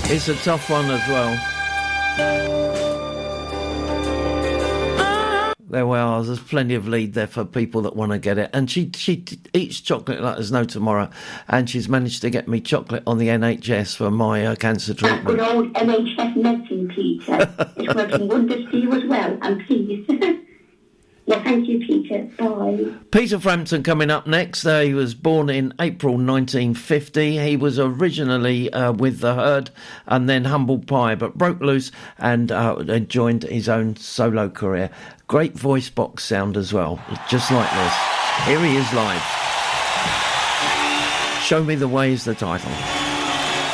It's a tough one as well. There we are. There's plenty of lead there for people that want to get it. And she eats chocolate like there's no tomorrow. And she's managed to get me chocolate on the NHS for my cancer treatment. That good old NHS medicine, Peter. It's working wonders for you as well. And please. Yeah, thank you, Peter. Bye. Peter Frampton coming up next. He was born in April 1950. He was originally with The Herd and then Humble Pie, but broke loose and joined his own solo career. Great voice box sound as well, just like this. Here he is live. Show Me the Way is the title.